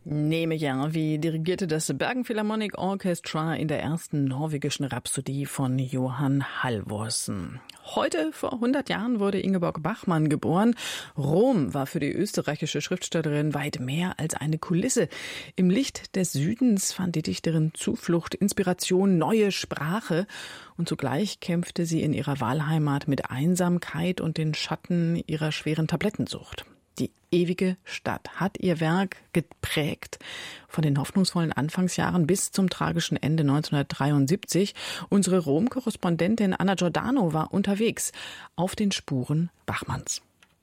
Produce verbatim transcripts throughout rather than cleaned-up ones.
Nehme Järvi dirigierte das Bergen Philharmonic Orchestra in der ersten norwegischen Rhapsodie von Johan Halvorsen. Heute, vor hundert Jahren, wurde Ingeborg Bachmann geboren. Rom war für die österreichische Schriftstellerin weit mehr als eine Kulisse. Im Licht des Südens fand die Dichterin Zuflucht, Inspiration, neue Sprache. Und zugleich kämpfte sie in ihrer Wahlheimat mit Einsamkeit und den Schatten ihrer schweren Tablettensucht. Die ewige Stadt hat ihr Werk geprägt, von den hoffnungsvollen Anfangsjahren bis zum tragischen Ende neunzehnhundertdreiundsiebzig. Unsere Rom-Korrespondentin Anna Giordano war unterwegs auf den Spuren Bachmanns.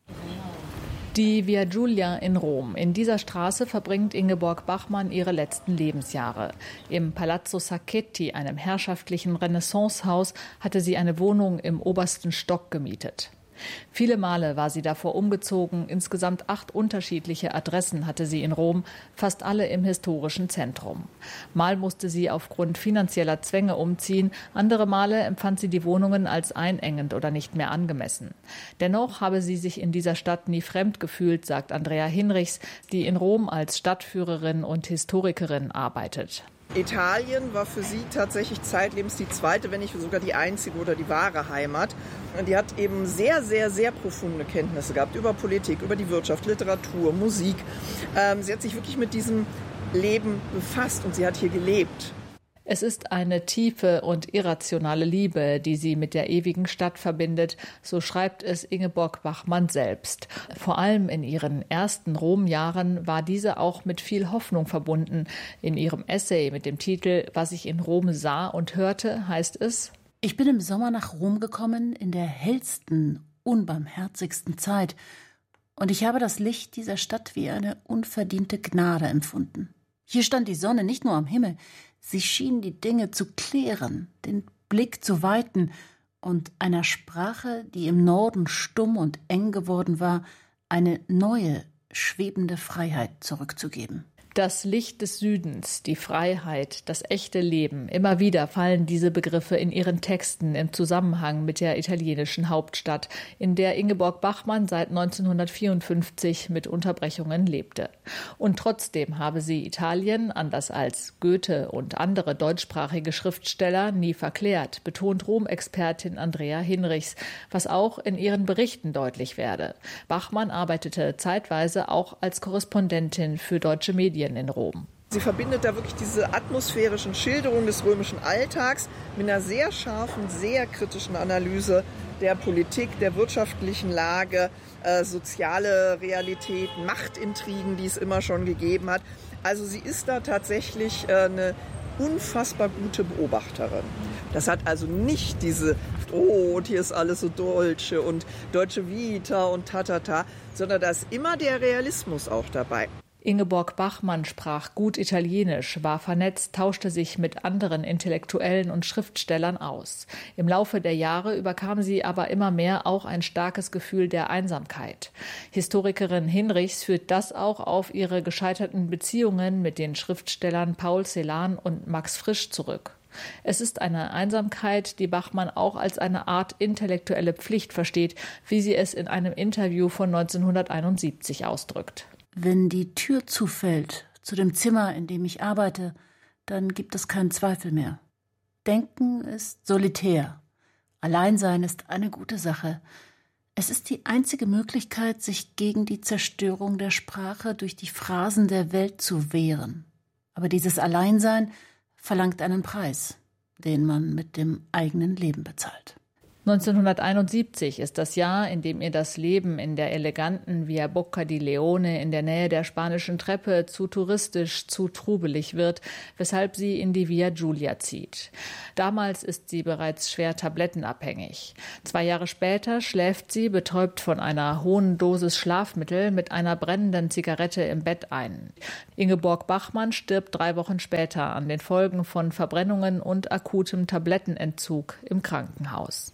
Die Via Giulia in Rom. In dieser Straße verbringt Ingeborg Bachmann ihre letzten Lebensjahre. Im Palazzo Sacchetti, einem herrschaftlichen Renaissancehaus, hatte sie eine Wohnung im obersten Stock gemietet. Viele Male war sie davor umgezogen. Insgesamt acht unterschiedliche Adressen hatte sie in Rom, fast alle im historischen Zentrum. Mal musste sie aufgrund finanzieller Zwänge umziehen, andere Male empfand sie die Wohnungen als einengend oder nicht mehr angemessen. Dennoch habe sie sich in dieser Stadt nie fremd gefühlt, sagt Andrea Hinrichs, die in Rom als Stadtführerin und Historikerin arbeitet. Italien war für sie tatsächlich zeitlebens die zweite, wenn nicht sogar die einzige oder die wahre Heimat. Und die hat eben sehr, sehr, sehr profunde Kenntnisse gehabt über Politik, über die Wirtschaft, Literatur, Musik. Ähm, sie hat sich wirklich mit diesem Leben befasst und sie hat hier gelebt. Es ist eine tiefe und irrationale Liebe, die sie mit der ewigen Stadt verbindet, so schreibt es Ingeborg Bachmann selbst. Vor allem in ihren ersten Rom-Jahren war diese auch mit viel Hoffnung verbunden. In ihrem Essay mit dem Titel »Was ich in Rom sah und hörte« heißt es: Ich bin im Sommer nach Rom gekommen, in der hellsten, unbarmherzigsten Zeit, und ich habe das Licht dieser Stadt wie eine unverdiente Gnade empfunden. Hier stand die Sonne nicht nur am Himmel, sie schien die Dinge zu klären, den Blick zu weiten und einer Sprache, die im Norden stumm und eng geworden war, eine neue, schwebende Freiheit zurückzugeben. Das Licht des Südens, die Freiheit, das echte Leben. Immer wieder fallen diese Begriffe in ihren Texten im Zusammenhang mit der italienischen Hauptstadt, in der Ingeborg Bachmann seit neunzehnhundertvierundfünfzig mit Unterbrechungen lebte. Und trotzdem habe sie Italien, anders als Goethe und andere deutschsprachige Schriftsteller, nie verklärt, betont Rom-Expertin Andrea Hinrichs, was auch in ihren Berichten deutlich werde. Bachmann arbeitete zeitweise auch als Korrespondentin für deutsche Medien in Rom. Sie verbindet da wirklich diese atmosphärischen Schilderungen des römischen Alltags mit einer sehr scharfen, sehr kritischen Analyse der Politik, der wirtschaftlichen Lage, äh, soziale Realitäten, Machtintrigen, die es immer schon gegeben hat. Also sie ist da tatsächlich äh, eine unfassbar gute Beobachterin. Das hat also nicht diese, oh, und hier ist alles so Dolce und Deutsche Vita und tatata, sondern da ist immer der Realismus auch dabei. Ingeborg Bachmann sprach gut Italienisch, war vernetzt, tauschte sich mit anderen Intellektuellen und Schriftstellern aus. Im Laufe der Jahre überkam sie aber immer mehr auch ein starkes Gefühl der Einsamkeit. Historikerin Hinrichs führt das auch auf ihre gescheiterten Beziehungen mit den Schriftstellern Paul Celan und Max Frisch zurück. Es ist eine Einsamkeit, die Bachmann auch als eine Art intellektuelle Pflicht versteht, wie sie es in einem Interview von neunzehnhunderteinundsiebzig ausdrückt. Wenn die Tür zufällt zu dem Zimmer, in dem ich arbeite, dann gibt es keinen Zweifel mehr. Denken ist solitär. Alleinsein ist eine gute Sache. Es ist die einzige Möglichkeit, sich gegen die Zerstörung der Sprache durch die Phrasen der Welt zu wehren. Aber dieses Alleinsein verlangt einen Preis, den man mit dem eigenen Leben bezahlt. neunzehnhunderteinundsiebzig ist das Jahr, in dem ihr das Leben in der eleganten Via Bocca di Leone in der Nähe der Spanischen Treppe zu touristisch, zu trubelig wird, weshalb sie in die Via Giulia zieht. Damals ist sie bereits schwer tablettenabhängig. Zwei Jahre später schläft sie, betäubt von einer hohen Dosis Schlafmittel, mit einer brennenden Zigarette im Bett ein. Ingeborg Bachmann stirbt drei Wochen später an den Folgen von Verbrennungen und akutem Tablettenentzug im Krankenhaus.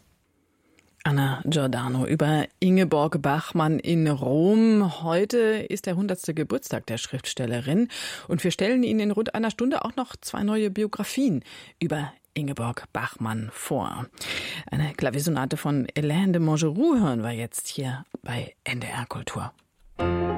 Anna Giordano über Ingeborg Bachmann in Rom. Heute ist der hundertste Geburtstag der Schriftstellerin und wir stellen Ihnen in rund einer Stunde auch noch zwei neue Biografien über Ingeborg Bachmann vor. Eine Klaviersonate von Hélène de Montgeroux hören wir jetzt hier bei N D R Kultur.